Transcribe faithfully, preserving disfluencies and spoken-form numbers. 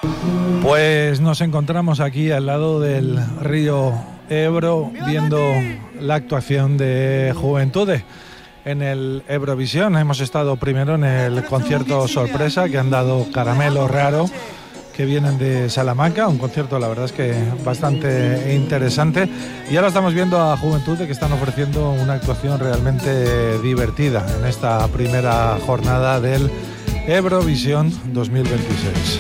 Pues nos encontramos aquí al lado del río Ebro viendo la actuación de Juventudes en el Eurovisión. Hemos estado primero en el concierto sorpresa que han dado Caramelo Raro, que vienen de Salamanca, un concierto la verdad es que bastante interesante, y ahora estamos viendo a Juventudes que están ofreciendo una actuación realmente divertida en esta primera jornada del Eurovisión dos mil veintiséis.